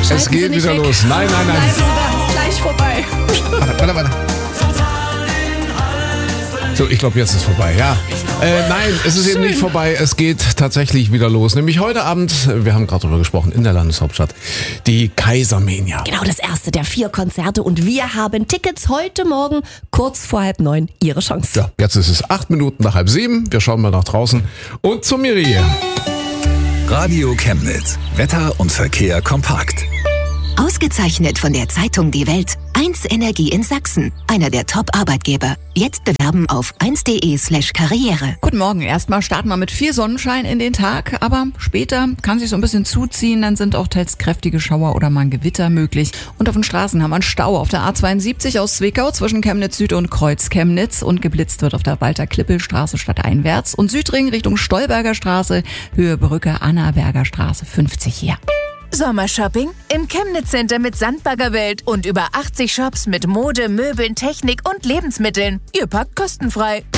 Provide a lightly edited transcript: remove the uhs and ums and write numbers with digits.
Es geht wieder los. Nein. Bleiben Sie da, ist gleich vorbei. Warte. So, ich glaube, jetzt ist vorbei, ja. Nein, es ist eben nicht vorbei. Es geht tatsächlich wieder los. Nämlich heute Abend, wir haben gerade darüber gesprochen, in der Landeshauptstadt, die Kaisermania. Genau, das erste der 4 Konzerte und wir haben Tickets heute Morgen kurz vor 8:30. Ihre Chance. Ja, jetzt ist es 8 Minuten nach 6:30. Wir schauen mal nach draußen und zu Miri. Radio Chemnitz. Wetter und Verkehr kompakt. Ausgezeichnet von der Zeitung Die Welt. 1 Energie in Sachsen. Einer der Top-Arbeitgeber. Jetzt bewerben auf 1.de/Karriere. Guten Morgen. Erstmal starten wir mit viel Sonnenschein in den Tag, aber später kann sich so ein bisschen zuziehen. Dann sind auch teils kräftige Schauer oder mal ein Gewitter möglich. Und auf den Straßen haben wir einen Stau auf der A72 aus Zwickau zwischen Chemnitz Süd und Kreuz Chemnitz. Und geblitzt wird auf der Walter-Klippel-Straße stadteinwärts. Und Südring Richtung Stolberger Straße, Höhe Brücke Annaberger Straße 50 hier. Sommershopping im Chemnitz Center mit Sandbaggerwelt und über 80 Shops mit Mode, Möbeln, Technik und Lebensmitteln. Ihr packt kostenfrei.